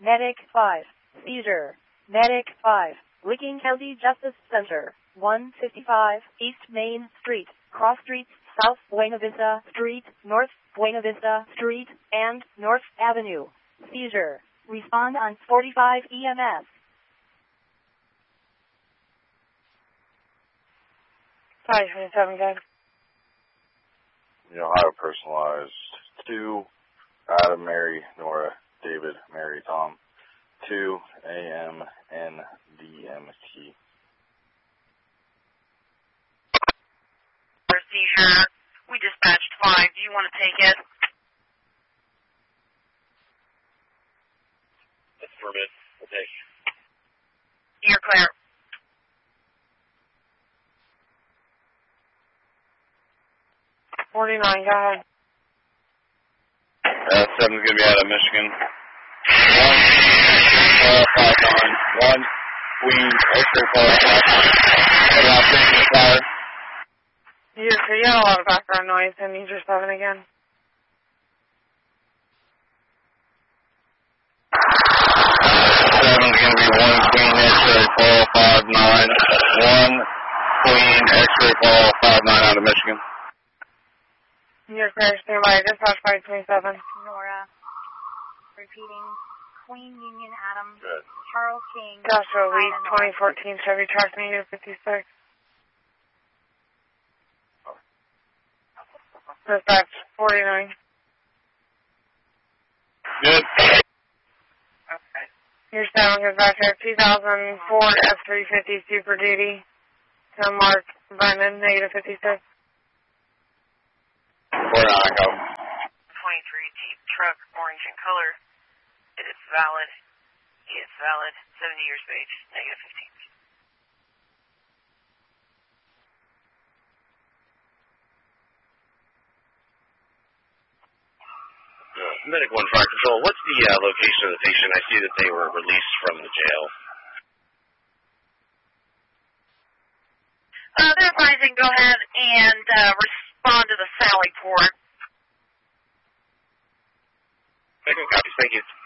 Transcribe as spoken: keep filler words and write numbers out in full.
Medic five. Seizure. Medic five. Licking County Justice Center. one fifty-five East Main Street. Cross Streets, South Buena Vista Street, North Buena Vista Street, and North Avenue. Seizure. Respond on forty-five E M S. five twenty-seven, guys. The Ohio personalized. two, Adam, Mary, Nora, David, Mary, Tom. two, A M, N, D, M, T. Seizure. We dispatched five. Do you want to take it? That's permit. We'll take it. You're clear. forty-nine, go ahead. Uh, seven's going to be out of Michigan. one, uh, five, nine, one, Queen, X-ray five, about fifteen power. You, so you had a lot of background noise, and use your seven again. Seven's going to be one, Queen, X-ray four, five, nine, one, Queen, X-ray four, five, nine out of Michigan. You're clear, stand by. Dispatch five twenty-seven. Nora. Repeating. Queen Union Adam. Good. Charles King. Joshua Lee, twenty fourteen Chevy Truck, negative fifty-six. Dispatch forty-nine. Good. Okay. Your sound goes back here. two thousand four F three fifty Super Duty to Mark Brennan, negative fifty-six. Four nine, go. twenty-three Jeep truck, orange in color. It is valid. It's valid. seventy years of age, negative fifteen. Medic one, Fire Control. What's the uh, location of the patient? I see that they were released from the jail. Uh, they're advising go ahead and uh, respond to the Sally port. Medic one copies. Thank you.